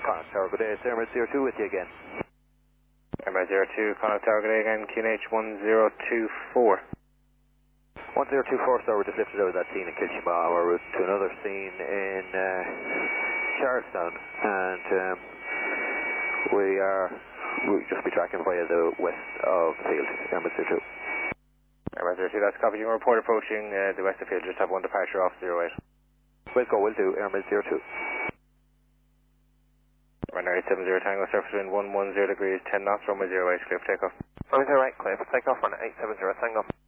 Connacht Tower, good day. It's Airmail 02 with you again. Airmail 02, Connacht Tower, good day again. QNH 1024. 1024, sir, we just lifted out of that scene in Kilchima, en route to another scene in Charlestown, and we'll just be tracking via the west of the field, Airmail 02. Airmail 02, that's copy. You can report approaching the west of the field, just have one departure off 08. Will do, Airmail 02. Runway 870 Tango, surface wind 110 degrees, 10 knots, runway 08, clear for takeoff. Runway 08, clear for takeoff, runway 870 Tango.